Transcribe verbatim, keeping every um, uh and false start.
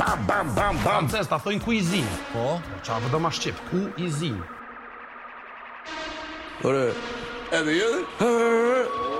bam, bam, bam, bam. Francez, ta thojnë cuisine. Po? Qa vë do ma shqip, cuisine. Ore, edhe jedhe?